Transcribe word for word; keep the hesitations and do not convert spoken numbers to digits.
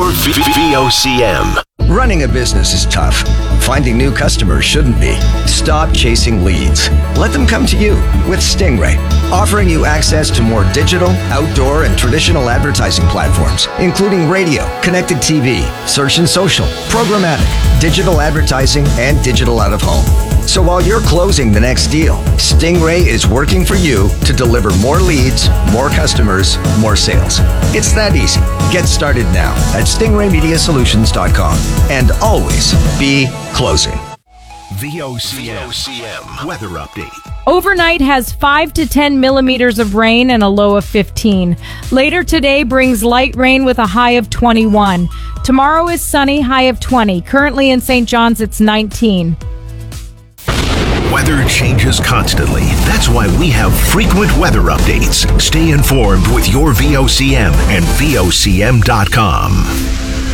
V- V O C M. Running a business is tough. Finding new customers shouldn't be. Stop chasing leads. Let them come to you with Stingray, offering you access to more digital, outdoor, and traditional advertising platforms, including radio, connected T V, search and social, programmatic, digital advertising, and digital out of home. So while you're closing the next deal, Stingray is working for you to deliver more leads, more customers, more sales. It's that easy. Get started now at stingray media solutions dot com and always be closing. V O C M weather update. Overnight has five to ten millimeters of rain and a low of fifteen. Later today brings light rain with a high of twenty-one. Tomorrow is sunny, high of twenty. Currently in Saint John's, it's nineteen. Weather changes constantly. That's why we have frequent weather updates. Stay informed with your V O C M and V O C M dot com.